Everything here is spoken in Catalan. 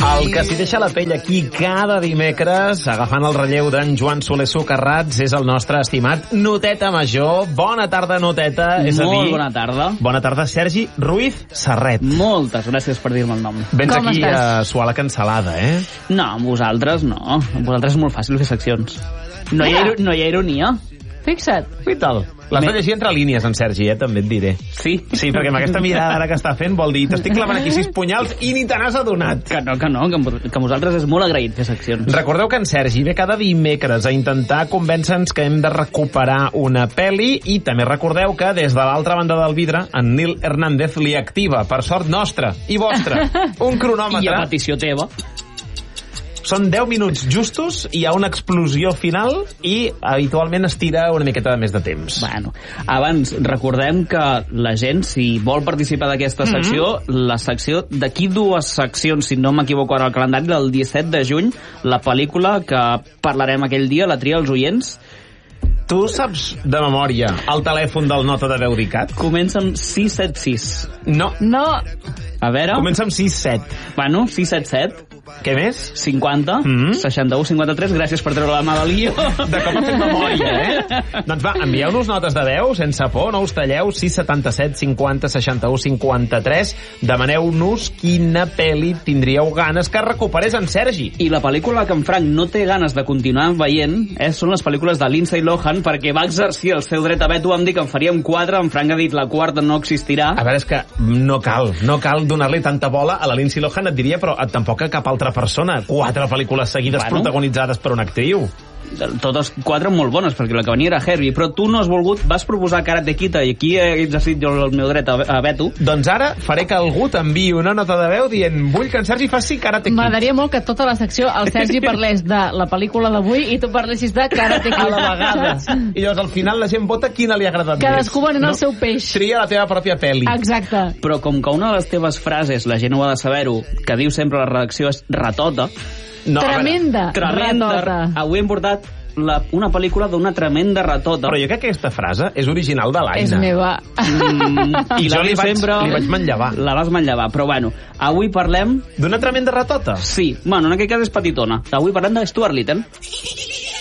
El que s'hi deixa la pell aquí cada dimecres, agafant el relleu d'en Joan Soler Socarrats, és el nostre estimat Noteta Major. Bona tarda, Noteta. Molt bona tarda. Bona tarda, Sergi Ruiz Serret. Moltes gràcies per dir-me el nom. Vens aquí a suar la cansalada, eh? No, amb vosaltres no. Amb vosaltres és molt fàcil fer seccions. No hi ha ironia. Fixa't. I tal. L'has de llegir entre línies, en Sergi, també et diré. Sí? Sí, perquè amb aquesta mirada ara que està fent vol dir t'estic clavant aquí 6 punyals i ni te n'has adonat. Que no, que vosaltres és molt agraït fer seccions. Recordeu que en Sergi ve cada dimecres a intentar convèncer-nos que hem de recuperar una pel·li i també recordeu que des de l'altra banda del vidre en Nil Hernández li activa, per sort nostra i vostra, un cronòmetre. I a petició teva. Són 10 minuts justos, hi ha una explosió final i habitualment es tira una miqueta més de temps. Bueno, abans recordem que la gent, si vol participar d'aquesta secció, la secció d'aquí 2 seccions, si no m'equivoco ara al calendari, del 17 de juny, la pel·lícula que parlarem aquell dia, la tria els oients. Tu saps de memòria el telèfon del Nota de Veu d'ICAT? Comença amb 676. No. A veure... Comença amb 67. Bueno, 677. Què més? 50, 61, 53, gràcies per treure la mà del guió. De cop ha fet memòria, eh? Doncs va, envieu-nos notes de veu, sense por, no us talleu, 677 50 61 53, demaneu-nos quina pel·li tindríeu ganes que recuperés en Sergi. I la pel·lícula que en Frank no té ganes de continuar veient són les pel·lícules de Lindsay Lohan, perquè va exercir el seu dret a veto, vam dir que en faríem 4, en Frank ha dit la quarta no existirà. A veure, és que no cal donar-li tanta bola a la Lindsay Lohan, et diria, però tampoc a cap altra persona. 4 pel·lícules seguides protagonitzades per una actriu. Totes 4 molt bones, perquè la que venia era Herbie, però tu no has volgut, vas proposar Karate Kid i aquí he exercit jo el meu dret a veto. Doncs ara faré que algú t'enviï una nota de veu dient vull que en Sergi faci Karate Kid. M'agradaria molt que tota la secció el Sergi parlés de la pel·lícula d'avui i tu parlessis de Karate Kid. A la vegada. I llavors al final la gent vota quina li ha agradat més. Cadascú venent el seu peix. Tria la teva pròpia pel·li. Exacte. Però com que una de les teves frases, la gent ho ha de saber-ho, que diu sempre la redacció és ratota. No, tremenda ratota. Avui hem portat una pel·lícula d'una tremenda ratota. Però jo crec que aquesta frase és original de l'Aina. És meva. I jo li vaig manllevar. La vas manllevar, però bueno, avui parlem... D'una tremenda ratota? Sí, bueno, en aquest cas és petitona. Avui parlem de Stuart Little.